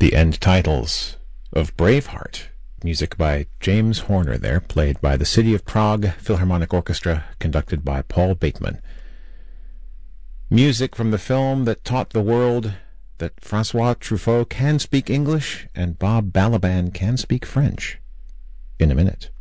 The end titles of Braveheart, music by James Horner there, played by the City of Prague Philharmonic Orchestra, conducted by Paul Bateman. Music from the film that taught the world that Francois Truffaut can speak English and Bob Balaban can speak French. In a minute.